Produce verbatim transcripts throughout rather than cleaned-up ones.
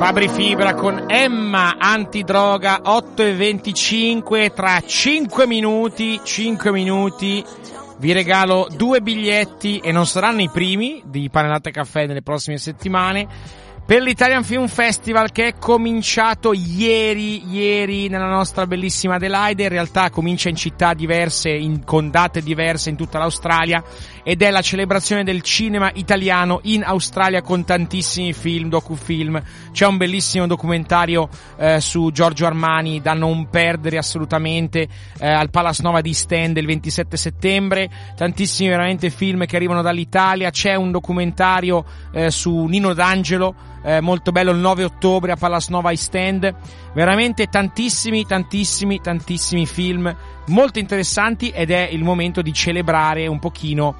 Fabri Fibra con Emma Antidroga, otto e venticinque. Tra cinque minuti, cinque minuti vi regalo due biglietti, e non saranno i primi di Pane Latte Caffè nelle prossime settimane, per l'Italian Film Festival, che è cominciato ieri, ieri nella nostra bellissima Adelaide. In realtà comincia in città diverse, in, con date diverse in tutta l'Australia, ed è la celebrazione del cinema italiano in Australia con tantissimi film, docufilm. C'è un bellissimo documentario eh, su Giorgio Armani da non perdere assolutamente, eh, al Palace Nova di East End il ventisette settembre. Tantissimi veramente film che arrivano dall'Italia. C'è un documentario eh, su Nino D'Angelo, Eh, molto bello, il nove ottobre a Palace Nova East End. Veramente tantissimi, tantissimi, tantissimi film molto interessanti, ed è il momento di celebrare un pochino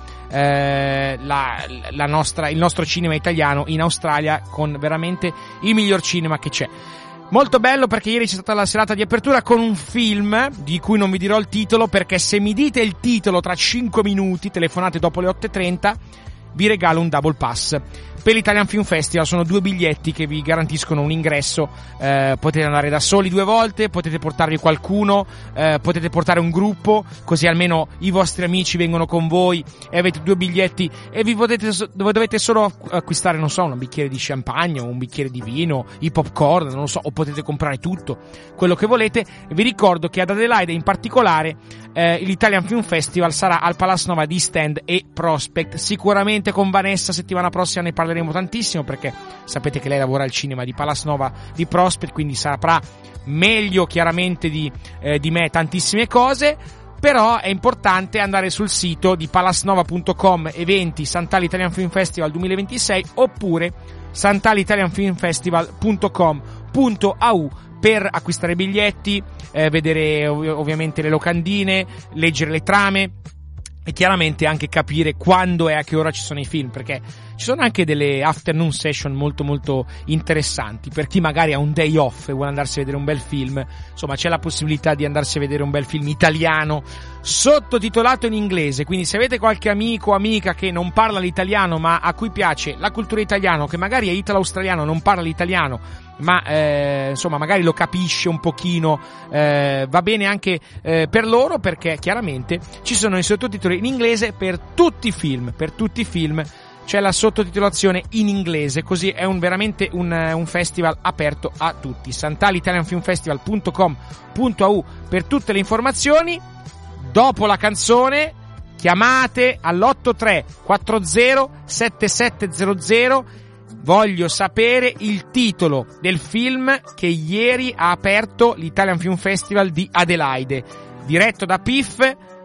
eh, la, la nostra, il nostro cinema italiano in Australia, con veramente il miglior cinema che c'è. Molto bello, perché ieri c'è stata la serata di apertura con un film di cui non vi dirò il titolo, perché se mi dite il titolo tra cinque minuti, telefonate dopo le otto e trenta, vi regalo un double pass per l'Italian Film Festival. Sono due biglietti che vi garantiscono un ingresso. Eh, potete andare da soli due volte, potete portarvi qualcuno, eh, potete portare un gruppo, così almeno i vostri amici vengono con voi e avete due biglietti, e vi potete, dovete solo acquistare, non so, un bicchiere di champagne o un bicchiere di vino, i popcorn, non lo so, o potete comprare tutto quello che volete. E vi ricordo che ad Adelaide in particolare eh, l'Italian Film Festival sarà al Palace Nova di East End e Prospect. Sicuramente con Vanessa settimana prossima ne parleremo tantissimo, perché sapete che lei lavora al cinema di Palace Nova di Prospect, quindi saprà meglio chiaramente di, eh, di me tantissime cose. Però è importante andare sul sito di palasnova punto com, eventi Sant'Ali Italian Film Festival duemilaventisei, oppure sant'ali italian film festival punto com punto a u per acquistare biglietti, eh, vedere ov- ovviamente le locandine, leggere le trame e chiaramente anche capire quando e a che ora ci sono i film, perché ci sono anche delle afternoon session molto molto interessanti per chi magari ha un day off e vuole andarsi a vedere un bel film. Insomma, c'è la possibilità di andarsi a vedere un bel film italiano sottotitolato in inglese, quindi se avete qualche amico o amica che non parla l'italiano ma a cui piace la cultura italiana, che magari è italo-australiano, non parla l'italiano ma eh, insomma magari lo capisce un pochino, eh, va bene anche eh, per loro, perché chiaramente ci sono i sottotitoli in inglese per tutti i film, per tutti i film c'è la sottotitolazione in inglese, così è un, veramente un, un festival aperto a tutti. sant'ali italian film festival punto com punto a u per tutte le informazioni. Dopo la canzone chiamate all'otto tre quattro zero sette sette zero zero. Voglio sapere il titolo del film che ieri ha aperto l'Italian Film Festival di Adelaide, diretto da Piff.